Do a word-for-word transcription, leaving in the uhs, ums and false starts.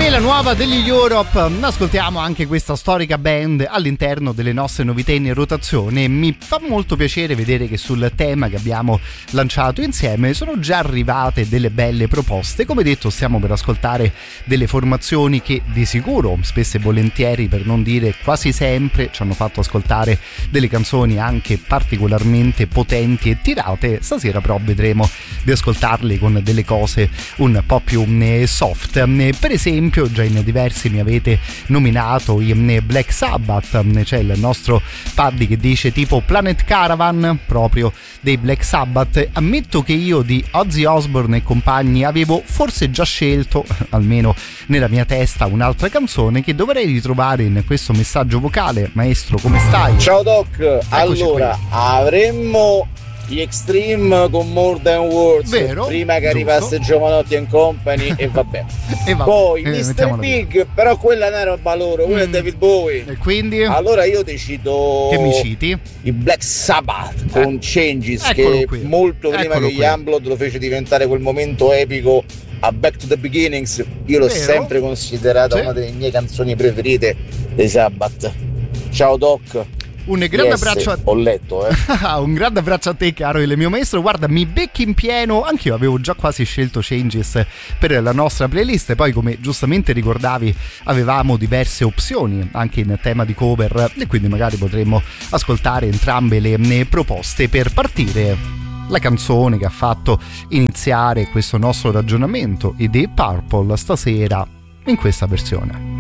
Nella nuova degli Europe ascoltiamo anche questa storica band all'interno delle nostre novità in rotazione. Mi fa molto piacere vedere che sul tema che abbiamo lanciato insieme sono già arrivate delle belle proposte. Come detto, stiamo per ascoltare delle formazioni che di sicuro, spesso e volentieri, per non dire quasi sempre, ci hanno fatto ascoltare delle canzoni anche particolarmente potenti e tirate. Stasera però vedremo di ascoltarle con delle cose un po' più soft. Per esempio, già in diversi mi avete nominato i Black Sabbath. C'è il nostro Paddy che dice tipo Planet Caravan, proprio dei Black Sabbath. Ammetto che io di Ozzy Osbourne e compagni avevo forse già scelto, almeno nella mia testa, un'altra canzone che dovrei ritrovare in questo messaggio vocale. Maestro, come stai? Ciao Doc. Eccoci. Allora qui. Avremmo gli Extreme con More Than Words. Vero, prima che giusto. arrivasse Giovanotti and Company e vabbè. E vabbè, Poi eh, mister Big, però quella non è roba loro, quello mm. è David Bowie. E quindi? Allora io decido che mi citi? I Black Sabbath con eh. Changes, Eccolo che qui. molto prima Eccolo che qui. gli Unplugged lo fece diventare quel momento epico a Back to the Beginnings. Io l'ho Vero? sempre considerata sì. una delle mie canzoni preferite dei Sabbath. Ciao Doc. Un grande yes, abbraccio a ho letto, eh. un grande abbraccio a te, caro il mio maestro. Guarda, mi becchi in pieno. Anch'io avevo già quasi scelto Changes per la nostra playlist. Poi, come giustamente ricordavi, avevamo diverse opzioni anche in tema di cover, e quindi magari potremmo ascoltare entrambe le proposte per partire. La canzone che ha fatto iniziare questo nostro ragionamento, i Deep Purple, stasera in questa versione.